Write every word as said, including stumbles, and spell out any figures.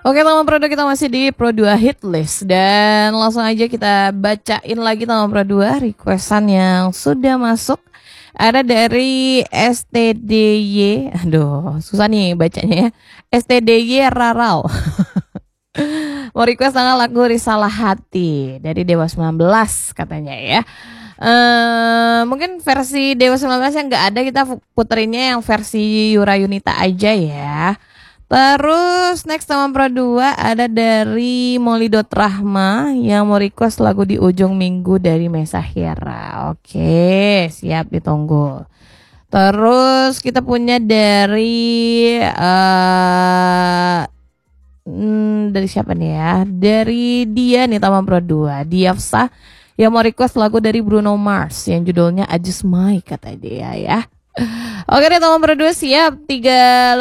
Oke, Taman Pro dua kita masih di Pro dua Hit List. Dan langsung aja kita bacain lagi Taman Pro dua requestan yang sudah masuk. Ada dari S T D Y. Aduh, susah nih bacanya ya. S T D Y Raral. Mau request tanggal lagu Risalah Hati dari Dewa sembilan belas katanya ya. Uh, mungkin versi Dewa sembilan belas yang nggak ada, kita puterinnya yang versi Yura Yunita aja ya. Terus next Taman Pro dua ada dari Molidot Rahma yang mau request lagu Di Ujung Minggu dari Mesa Hira. Oke, siap ditunggu. Terus kita punya dari uh, hmm, dari siapa nih ya? Dari dia nih Taman Pro dua, Diafsa yang mau request lagu dari Bruno Mars yang judulnya I Just Might kata dia ya. Oke deh Taman Pro dua siap tiga